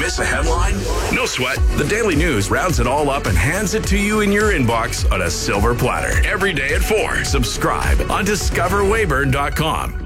Miss a headline? No sweat. The Daily News rounds it all up and hands it to you in your inbox on a silver platter. Every day at 4. Subscribe on discoverwayburn.com.